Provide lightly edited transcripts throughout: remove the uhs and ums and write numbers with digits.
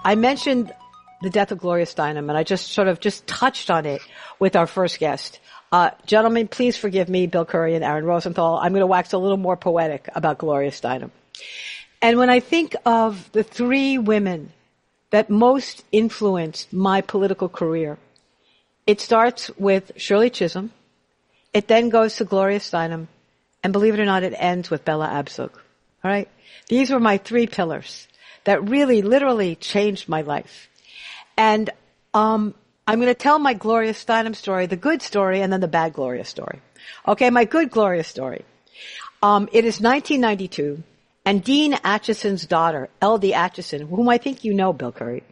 I mentioned the death of Gloria Steinem, and I just sort of just touched on it with our first guest. Gentlemen, please forgive me, Bill Curry and Aaron Rosenthal. I'm going to wax a little more poetic about Gloria Steinem. And when I think of the three women that most influenced my political career, it starts with Shirley Chisholm. It then goes to Gloria Steinem. And believe it or not, it ends with Bella Abzug. All right? These were my three pillars that really, literally changed my life. And I'm going to tell my Gloria Steinem story, the good story, and then the bad Gloria story. Okay, my good Gloria story. It is 1992, and Dean Acheson's daughter, L.D. Acheson, whom I think you know, Bill Curry,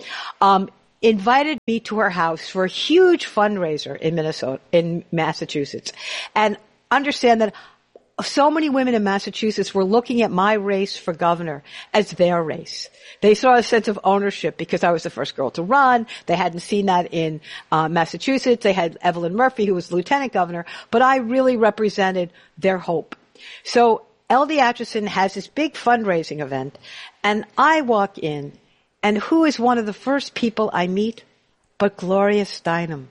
invited me to her house for a huge fundraiser in Massachusetts. And understand that so many women in Massachusetts were looking at my race for governor as their race. They saw a sense of ownership because I was the first girl to run. They hadn't seen that in Massachusetts. They had Evelyn Murphy, who was lieutenant governor, but I really represented their hope. So L.D. Acheson has this big fundraising event, and I walk in, and who is one of the first people I meet but Gloria Steinem?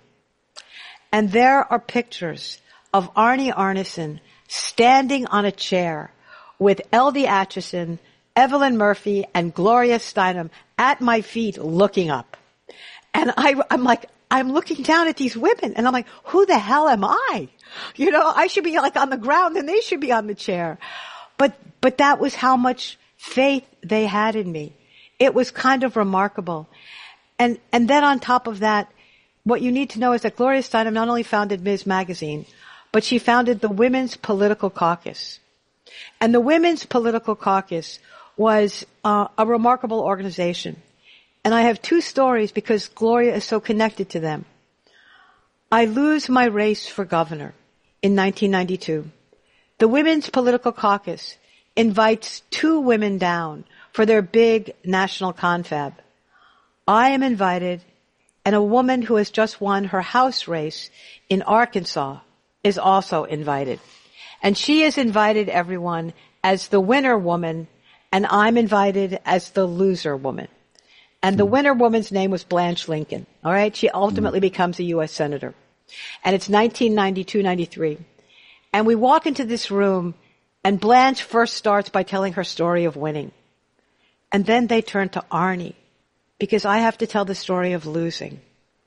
And there are pictures of Arnie Arnesen standing on a chair with L.D. Acheson, Evelyn Murphy, and Gloria Steinem at my feet looking up. And I'm looking down at these women, and I'm like, who the hell am I? You know, I should be like on the ground, and they should be on the chair. But that was how much faith they had in me. It was kind of remarkable. And then on top of that, what you need to know is that Gloria Steinem not only founded Ms. Magazine, but she founded the Women's Political Caucus. And the Women's Political Caucus was a remarkable organization. And I have two stories because Gloria is so connected to them. I lose my race for governor in 1992. The Women's Political Caucus invites two women down for their big national confab. I am invited, and a woman who has just won her House race in Arkansas is also invited. And she has invited everyone as the winner woman, and I'm invited as the loser woman. And the winner woman's name was Blanche Lincoln. All right? She ultimately becomes a U.S. Senator. And it's 1992-93. And we walk into this room, and Blanche first starts by telling her story of winning. And then they turn to Arnie, because I have to tell the story of losing.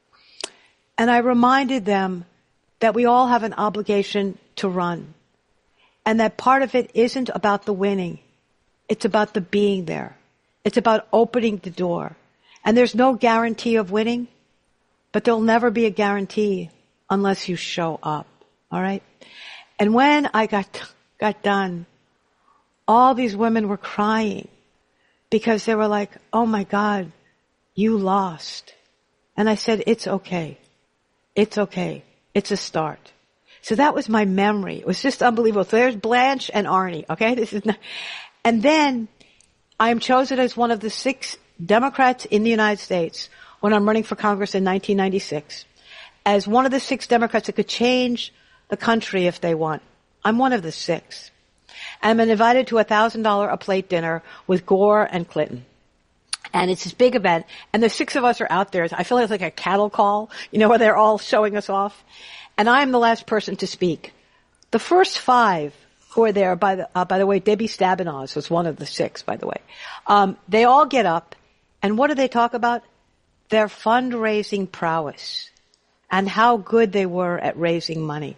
And I reminded them that we all have an obligation to run. And that part of it isn't about the winning. It's about the being there. It's about opening the door. And there's no guarantee of winning, but there'll never be a guarantee unless you show up. All right? And when I got done, all these women were crying because they were like, oh my God, you lost. And I said, it's okay. It's okay. It's a start. So that was my memory. It was just unbelievable. So there's Blanche and Arnie, okay? And then I am chosen as one of the 6 Democrats in the United States when I'm running for Congress in 1996, as one of the 6 Democrats that could change the country if they want. I'm one of the 6. I'm invited to a $1,000 a plate dinner with Gore and Clinton. And it's this big event, and the 6 of us are out there. I feel like it's like a cattle call, you know, where they're all showing us off. And I'm the last person to speak. The first 5 who are there, by the way, Debbie Stabenoz was one of the 6, by the way. They all get up, and what do they talk about? Their fundraising prowess and how good they were at raising money.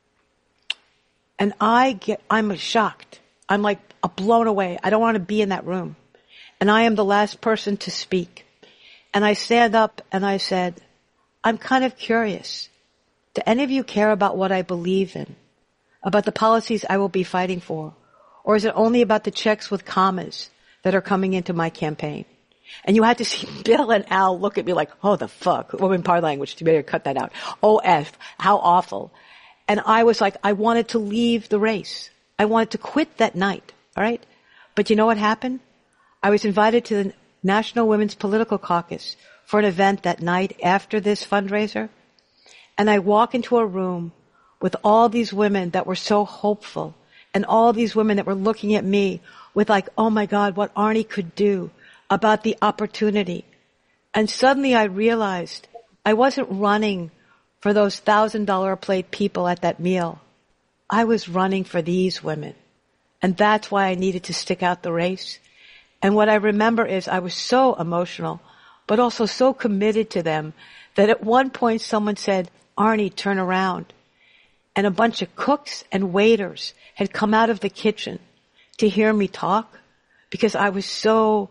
And I'm shocked. I'm like blown away. I don't want to be in that room. And I am the last person to speak. And I stand up and I said, I'm kind of curious. Do any of you care about what I believe in? About the policies I will be fighting for? Or is it only about the checks with commas that are coming into my campaign? And you had to see Bill and Al look at me like, oh, the fuck. Woman power language. You better cut that out. OF. How awful. And I was like, I wanted to leave the race. I wanted to quit that night. All right? But you know what happened? I was invited to the National Women's Political Caucus for an event that night after this fundraiser. And I walk into a room with all these women that were so hopeful and all these women that were looking at me with like, oh my God, what Arnie could do about the opportunity. And suddenly I realized I wasn't running for those $1,000 a plate people at that meal. I was running for these women. And that's why I needed to stick out the race. And what I remember is I was so emotional, but also so committed to them that at one point someone said, Arnie, turn around. And a bunch of cooks and waiters had come out of the kitchen to hear me talk because I was so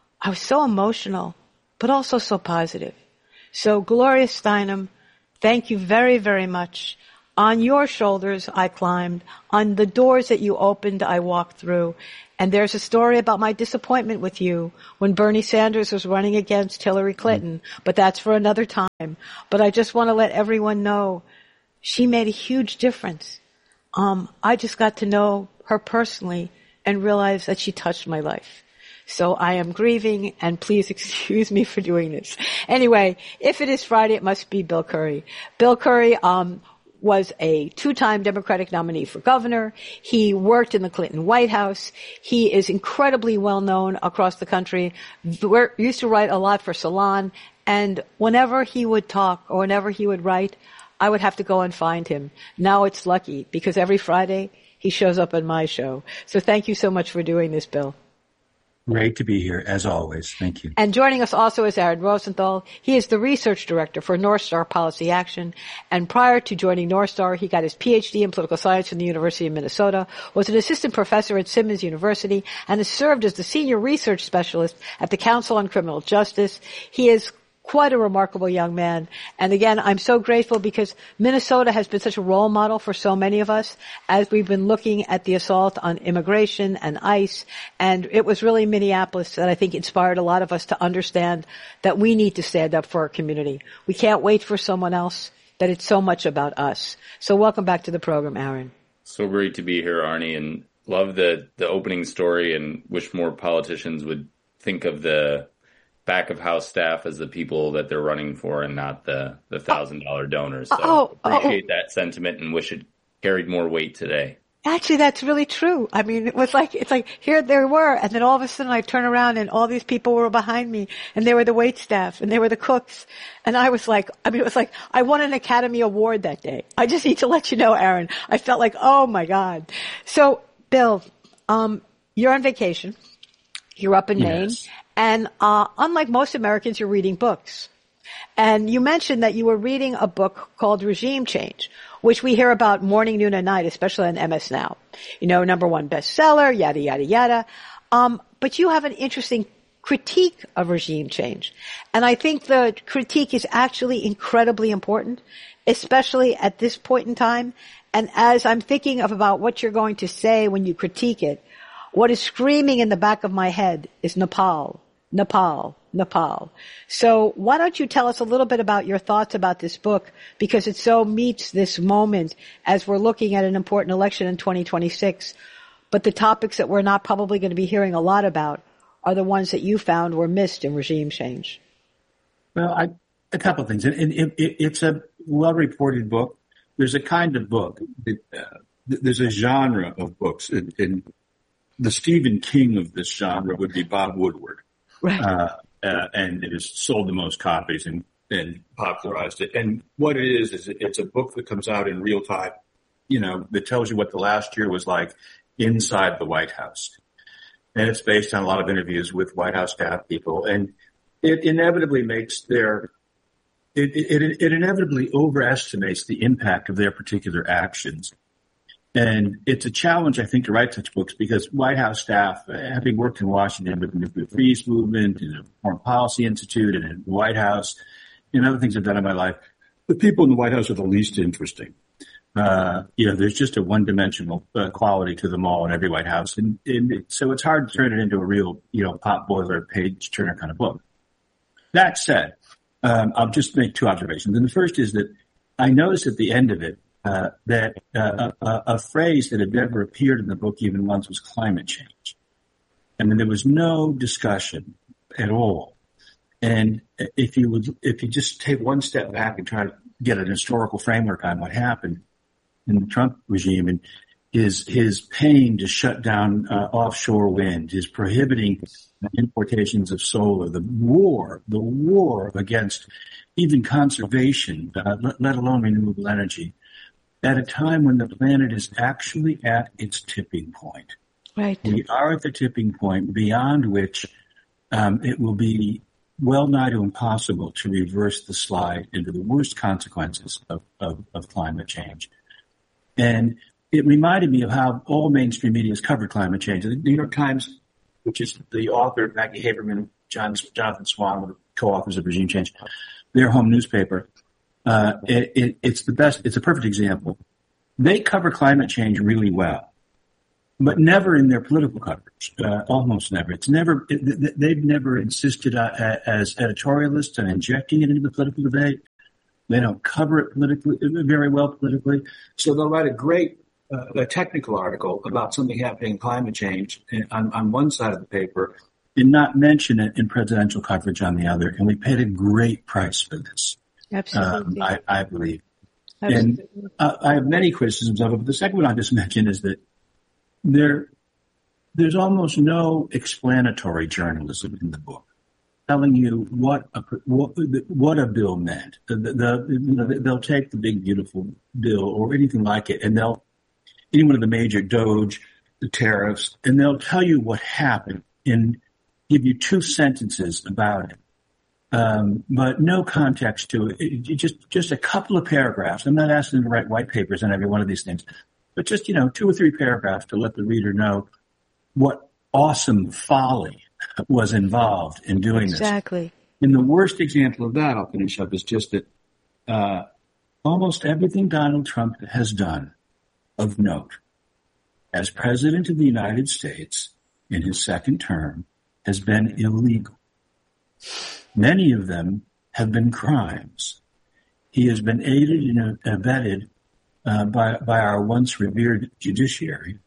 emotional, but also so positive. So Gloria Steinem, thank you very, very much. On your shoulders, I climbed. On the doors that you opened, I walked through. And there's a story about my disappointment with you when Bernie Sanders was running against Hillary Clinton, but that's for another time. But I just want to let everyone know she made a huge difference. I just got to know her personally and realize that she touched my life. So I am grieving, and please excuse me for doing this. Anyway, if it is Friday, it must be Bill Curry. Bill Curry, was a two-time Democratic nominee for governor. He worked in the Clinton White House. He is incredibly well known across the country. Used to write a lot for Salon. And whenever he would talk or whenever he would write, I would have to go and find him. Now it's lucky because every Friday he shows up on my show. So thank you so much for doing this, Bill. Great to be here, as always. Thank you. And joining us also is Aaron Rosenthal. He is the research director for North Star Policy Action. And prior to joining North Star, he got his PhD in political science from the University of Minnesota, was an assistant professor at Simmons University, and has served as the senior research specialist at the Council on Criminal Justice. He is quite a remarkable young man. And again, I'm so grateful because Minnesota has been such a role model for so many of us as we've been looking at the assault on immigration and ICE. And it was really Minneapolis that I think inspired a lot of us to understand that we need to stand up for our community. We can't wait for someone else, that it's so much about us. So welcome back to the program, Aaron. So great to be here, Arnie, and love the opening story and wish more politicians would think of the back of house staff as the people that they're running for and not the $1,000 donors. So appreciate that sentiment and wish it carried more weight today. Actually, that's really true. I mean, it's like here they were, and then all of a sudden I turn around and all these people were behind me, and they were the wait staff, and they were the cooks, and it was like I won an Academy Award that day. I just need to let you know, Aaron. I felt like, oh my God. So, Bill, you're on vacation. You're up in Maine. And unlike most Americans, you're reading books. And you mentioned that you were reading a book called Regime Change, which we hear about morning, noon, and night, especially on MS Now. You know, #1 bestseller, yada, yada, yada. But you have an interesting critique of regime change. And I think the critique is actually incredibly important, especially at this point in time. And as I'm thinking about what you're going to say when you critique it, what is screaming in the back of my head is Nepal. Nepal. So why don't you tell us a little bit about your thoughts about this book, because it so meets this moment as we're looking at an important election in 2026. But the topics that we're not probably going to be hearing a lot about are the ones that you found were missed in regime change. Well, a couple of things. It's a well-reported book. There's a kind of book. There's a genre of books. And the Stephen King of this genre would be Bob Woodward. Right. And it has sold the most copies and popularized it. And what it is it's a book that comes out in real time, that tells you what the last year was like inside the White House. And it's based on a lot of interviews with White House staff people. And it inevitably makes it inevitably overestimates the impact of their particular actions. And it's a challenge, I think, to write such books because White House staff, having worked in Washington with the Nuclear Freeze Movement and the Foreign Policy Institute and in the White House and other things I've done in my life, the people in the White House are the least interesting. There's just a one-dimensional quality to them all in every White House. And so it's hard to turn it into a real, pot boiler, page-turner kind of book. That said, I'll just make two observations. And the first is that I noticed at the end of it, that a phrase that had never appeared in the book even once was climate change. I mean, there was no discussion at all. And if you just take one step back and try to get an historical framework on what happened in the Trump regime, and his paying to shut down offshore wind, his prohibiting importations of solar, the war against even conservation, let alone renewable energy, at a time when the planet is actually at its tipping point. Right. We are at the tipping point beyond which it will be well nigh to impossible to reverse the slide into the worst consequences of climate change. And it reminded me of how all mainstream media has covered climate change. The New York Times, which is the author, Maggie Haberman, Jonathan Swan, the co-authors of Regime Change, their home newspaper, it's the best. It's a perfect example. They cover climate change really well, but never in their political coverage. Almost never. They've never insisted as editorialists on injecting it into the political debate. They don't cover it very well politically. So they'll write a technical article about something happening in climate change on one side of the paper and not mention it in presidential coverage on the other. And we paid a great price for this. Absolutely. I believe. Absolutely. And I have many criticisms of it, but the second one I just mentioned is that there's almost no explanatory journalism in the book, telling you what a bill meant. They'll take the big beautiful bill or anything like it, and any one of the major DOGE, the tariffs, and they'll tell you what happened and give you 2 sentences about it. But no context to it. Just a couple of paragraphs. I'm not asking them to write white papers on every one of these things, but just, 2 or 3 paragraphs to let the reader know what awesome folly was involved in doing this. Exactly. And the worst example of that, I'll finish up, is just that almost everything Donald Trump has done of note as president of the United States in his second term has been illegal. Many of them have been crimes. He has been aided and abetted by our once revered judiciary,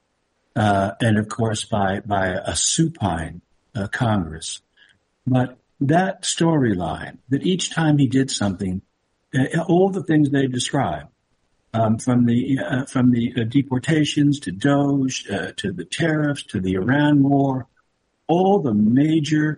and of course by a supine Congress. But that storyline, that each time he did something, all the things they describe, from the deportations to DOGE, to the tariffs, to the Iran war, all the major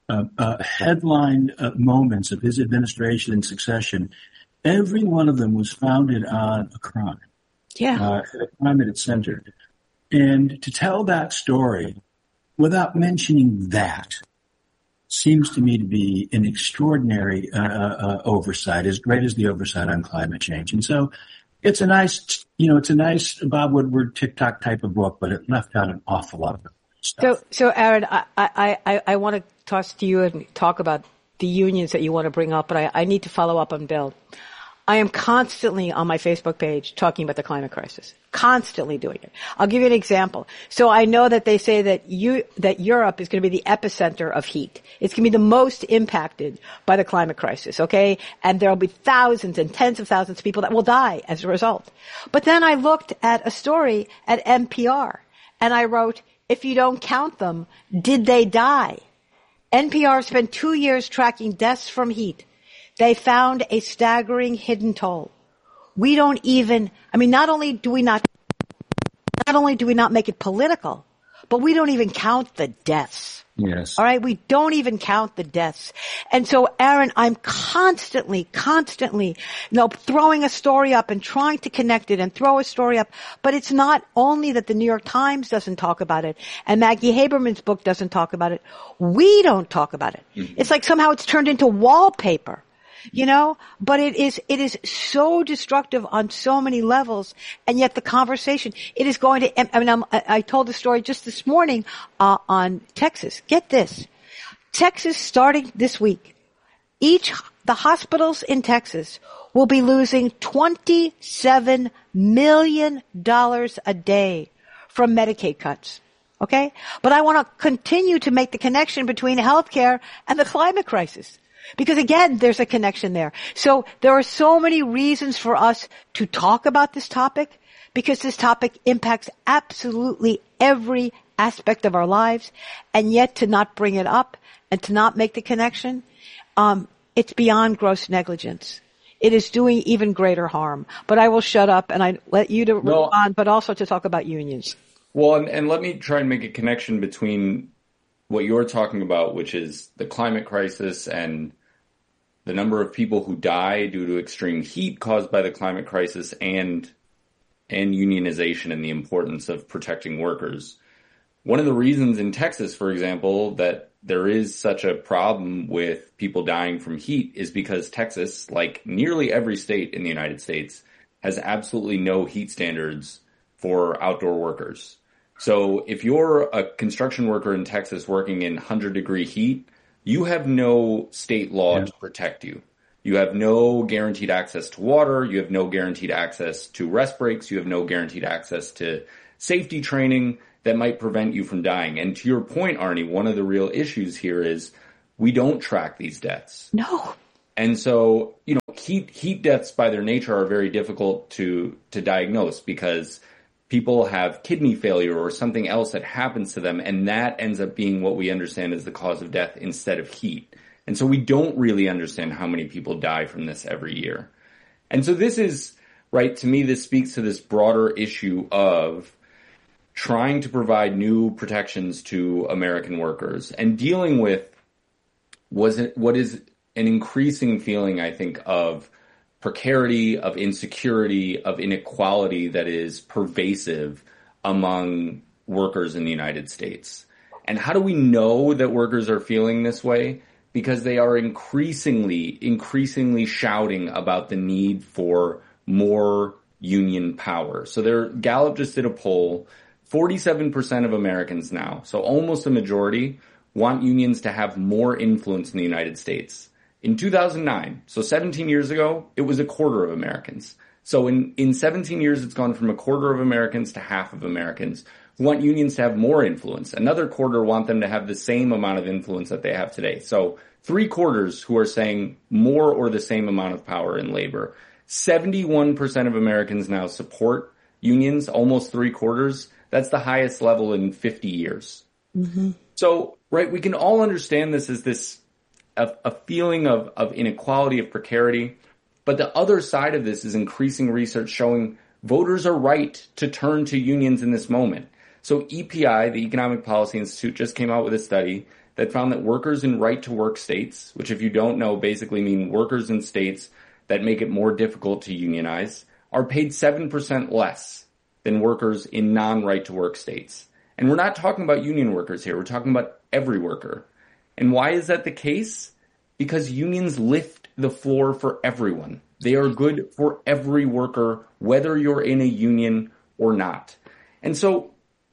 headline moments of his administration and succession, every one of them was founded on a crime. Yeah. A crime at its center. And to tell that story without mentioning that seems to me to be an extraordinary oversight, as great as the oversight on climate change. And so it's a nice Bob Woodward TikTok type of book, but it left out an awful lot of stuff. So Aaron, I want to toss to you and talk about the unions that you want to bring up, but I need to follow up on Bill. I am constantly on my Facebook page talking about the climate crisis. Constantly doing it. I'll give you an example. So I know that they say that Europe is going to be the epicenter of heat. It's going to be the most impacted by the climate crisis, okay? And there'll be thousands and tens of thousands of people that will die as a result. But then I looked at a story at NPR and I wrote, if you don't count them, did they die? NPR spent 2 years tracking deaths from heat. They found a staggering hidden toll. We don't even, not only do we not make it political, but we don't even count the deaths. Yes. All right. We don't even count the deaths. And so, Aaron, I'm constantly, throwing a story up and trying to connect it and throw a story up. But it's not only that the New York Times doesn't talk about it and Maggie Haberman's book doesn't talk about it. We don't talk about it. Mm-hmm. It's like somehow it's turned into wallpaper. But it is so destructive on so many levels, and yet the conversation, it is going to, I told the story just this morning, on Texas. Get this. Texas, starting this week, the hospitals in Texas will be losing $27 million a day from Medicaid cuts. Okay? But I want to continue to make the connection between healthcare and the climate crisis. Because again, there's a connection there. So there are so many reasons for us to talk about this topic, because this topic impacts absolutely every aspect of our lives, and yet to not bring it up and to not make the connection, it's beyond gross negligence. it is doing even greater harm. But I will shut up and I let you to respond, but also to talk about unions. Well, and let me try and make a connection between what you're talking about, which is the climate crisis and the number of people who die due to extreme heat caused by the climate crisis, and unionization and the importance of protecting workers. One of the reasons in Texas, for example, that there is such a problem with people dying from heat is because Texas, like nearly every state in the United States, has absolutely no heat standards for outdoor workers. So if you're a construction worker in Texas working in 100-degree heat, you have no state law to protect you. You have no guaranteed access to water. You have no guaranteed access to rest breaks. You have no guaranteed access to safety training that might prevent you from dying. And to your point, Arnie, one of the real issues here is we don't track these deaths. No. And so, heat deaths by their nature are very difficult to diagnose because people have kidney failure or something else that happens to them, and that ends up being what we understand as the cause of death instead of heat. And so we don't really understand how many people die from this every year. And so this is, right, to me, this speaks to this broader issue of trying to provide new protections to American workers and dealing with what is an increasing feeling, I think, of precarity, of insecurity, of inequality that is pervasive among workers in the United States. And how do we know that workers are feeling this way? Because they are increasingly shouting about the need for more union power. So Gallup just did a poll. 47% of Americans now, so almost a majority, want unions to have more influence in the United States. In 2009, so 17 years ago, it was a quarter of Americans. So in 17 years, it's gone from a quarter of Americans to half of Americans who want unions to have more influence. Another quarter want them to have the same amount of influence that they have today. So 3/4 who are saying more or the same amount of power in labor. 71% of Americans now support unions, almost 3/4. That's the highest level in 50 years. Mm-hmm. So, right, we can all understand this as a feeling of inequality, of precarity. But the other side of this is increasing research showing voters are right to turn to unions in this moment. So EPI, the Economic Policy Institute, just came out with a study that found that workers in right-to-work states, which if you don't know basically mean workers in states that make it more difficult to unionize, are paid 7% less than workers in non-right-to-work states. And we're not talking about union workers here. We're talking about every worker. And why is that the case? Because unions lift the floor for everyone. They are good for every worker, whether you're in a union or not. And so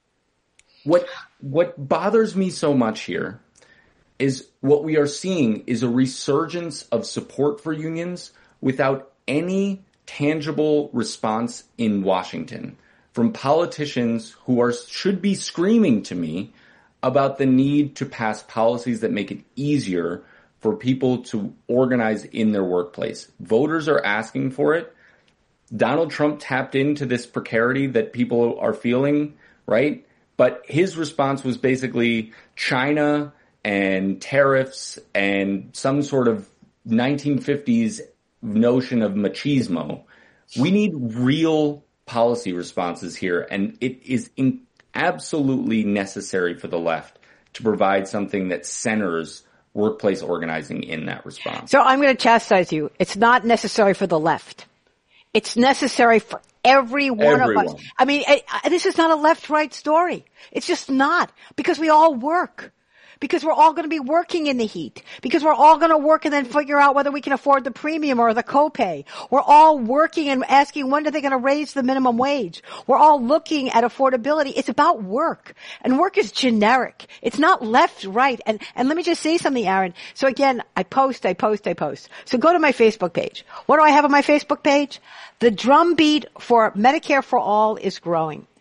what bothers me so much here is what we are seeing is a resurgence of support for unions without any tangible response in Washington from politicians who should be screaming to me about the need to pass policies that make it easier for people to organize in their workplace. Voters are asking for it. Donald Trump tapped into this precarity that people are feeling, right? But his response was basically China and tariffs and some sort of 1950s notion of machismo. We need real policy responses here, and it is absolutely necessary for the left to provide something that centers workplace organizing in that response. So I'm going to chastise you. It's not necessary for the left. It's necessary for every one of us. I mean, this is not a left-right story. It's just not, because we all work. Because we're all going to be working in the heat. Because we're all going to work and then figure out whether we can afford the premium or the copay. We're all working and asking when are they going to raise the minimum wage. We're all looking at affordability. It's about work. And work is generic. It's not left, right. And let me just say something, Aaron. So again, I post. So go to my Facebook page. What do I have on my Facebook page? The drumbeat for Medicare for All is growing.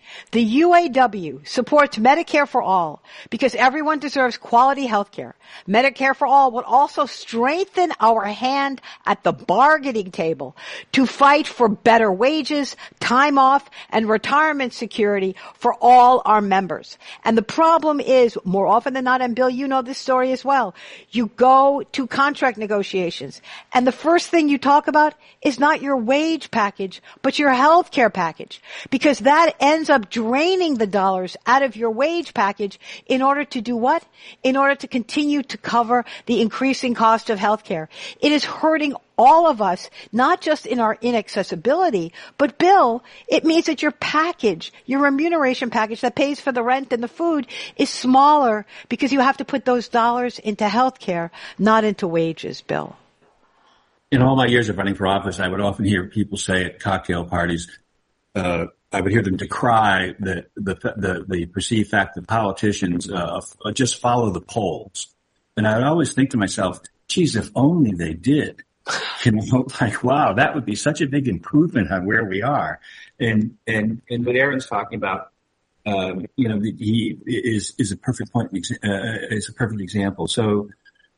The UAW supports Medicare for all because everyone deserves quality health care. Medicare for all would also strengthen our hand at the bargaining table to fight for better wages, time off, and retirement security for all our members. And the problem is, more often than not, and Bill, you know this story as well, you go to contract negotiations, and the first thing you talk about is not your wage package, but your health care package, because that ends up draining the dollars out of your wage package in order to do what? In order to continue to cover the increasing cost of health care. It is hurting all of us, not just in our inaccessibility, but Bill, it means that your package, your remuneration package that pays for the rent and the food is smaller because you have to put those dollars into health care, not into wages, Bill. In all my years of running for office, I would often hear people say at cocktail parties, I would hear them decry the perceived fact that politicians just follow the polls. And I would always think to myself, geez, if only they did. Like, wow, that would be such a big improvement on where we are. And what Aaron's talking about, he is a perfect point, is a perfect example. So,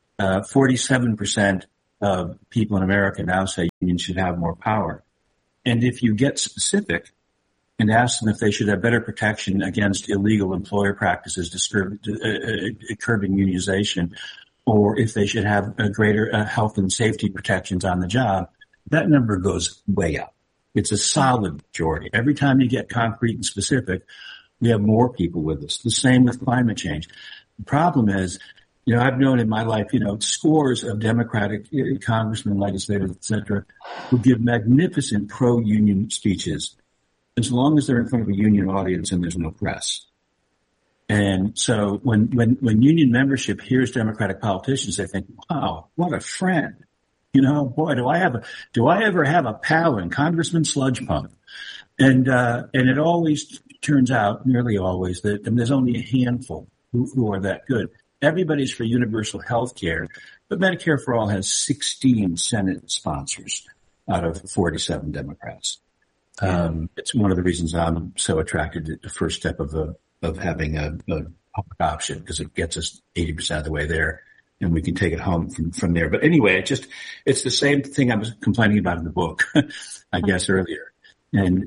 47% of people in America now say unions should have more power. And if you get specific and ask them if they should have better protection against illegal employer practices, curbing unionization, or if they should have a greater health and safety protections on the job, that number goes way up. It's a solid majority. Every time you get concrete and specific, we have more people with us. The same with climate change. The problem is, I've known in my life, scores of Democratic congressmen, legislators, et cetera, who give magnificent pro-union speeches as long as they're in front of a union audience and there's no press. And so when union membership hears Democratic politicians, they think, wow, what a friend. Boy, do I ever have a pal in Congressman Sludge Pump. And it always turns out, nearly always, that there's only a handful who are that good. Everybody's for universal health care, but Medicare for All has 16 Senate sponsors out of 47 Democrats. It's one of the reasons I'm so attracted to the first step of having a public option, because it gets us 80% of the way there, and we can take it home from there. But anyway, it's the same thing I was complaining about in the book, I guess earlier. And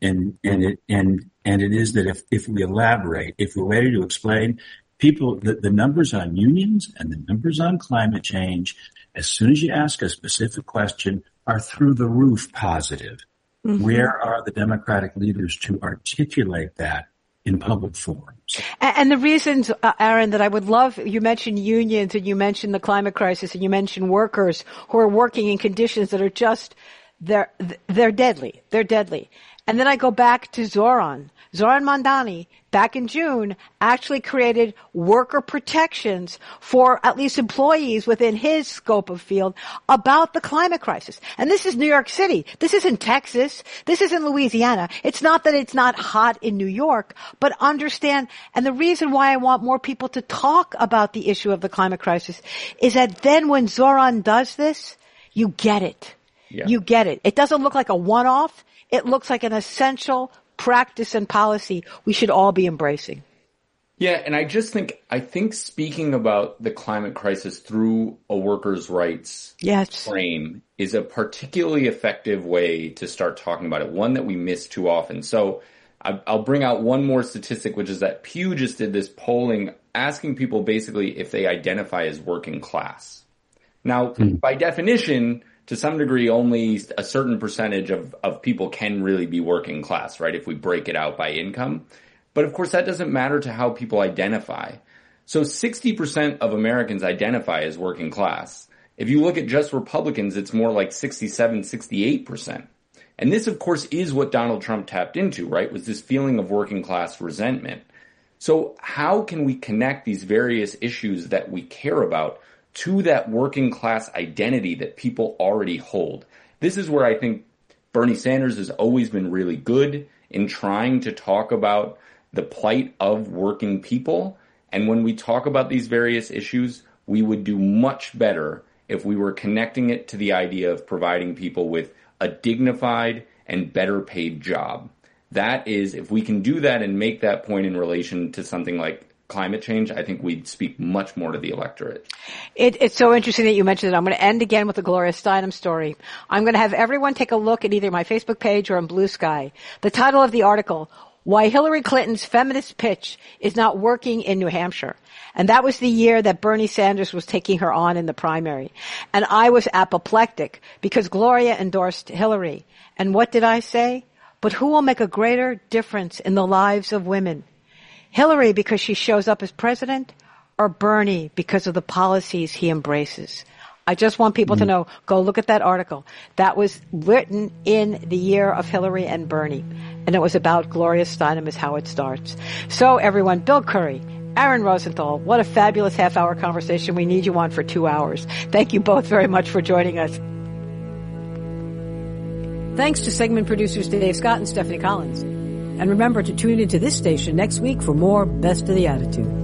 it is that if we elaborate, if we're ready to explain, people, the numbers on unions and the numbers on climate change, as soon as you ask a specific question, are through the roof positive. Mm-hmm. Where are the Democratic leaders to articulate that in public forums? And the reasons, Aaron, that I would love, you mentioned unions and you mentioned the climate crisis and you mentioned workers who are working in conditions that are just, they're deadly. They're deadly. And then I go back to Zoran Mandani, back in June, actually created worker protections for at least employees within his scope of field about the climate crisis. And this is New York City. This isn't Texas. This isn't Louisiana. It's not that it's not hot in New York, but understand, and the reason why I want more people to talk about the issue of the climate crisis is that then when Zoran does this, you get it. Yeah. You get it. It doesn't look like a one-off. It looks like an essential practice and policy we should all be embracing. Yeah, and I think speaking about the climate crisis through a workers' rights frame is a particularly effective way to start talking about it, one that we miss too often. So I'll bring out one more statistic, which is that Pew just did this polling asking people basically if they identify as working class. Now, by definition, to some degree, only a certain percentage of people can really be working class, right? If we break it out by income. But of course, that doesn't matter to how people identify. So 60% of Americans identify as working class. If you look at just Republicans, it's more like 67, 68%. And this, of course, is what Donald Trump tapped into, right? Was this feeling of working class resentment. So how can we connect these various issues that we care about to that working class identity that people already hold? This is where I think Bernie Sanders has always been really good in trying to talk about the plight of working people. And when we talk about these various issues, we would do much better if we were connecting it to the idea of providing people with a dignified and better paid job. that is, if we can do that and make that point in relation to something like climate change, I think we'd speak much more to the electorate. It's so interesting that you mentioned it. I'm going to end again with the Gloria Steinem story. I'm going to have everyone take a look at either my Facebook page or on Blue Sky. The title of the article, Why Hillary Clinton's Feminist Pitch is Not Working in New Hampshire. And that was the year that Bernie Sanders was taking her on in the primary. And I was apoplectic because Gloria endorsed Hillary. And what did I say? But who will make a greater difference in the lives of women? Hillary because she shows up as president, or Bernie because of the policies he embraces? I just want people to know, go look at that article. That was written in the year of Hillary and Bernie. And it was about Gloria Steinem is how it starts. So everyone, Bill Curry, Aaron Rosenthal, what a fabulous half-hour conversation. We need you on for 2 hours. Thank you both very much for joining us. Thanks to segment producers Dave Scott and Stephanie Collins. And remember to tune into this station next week for more Best of the Attitude.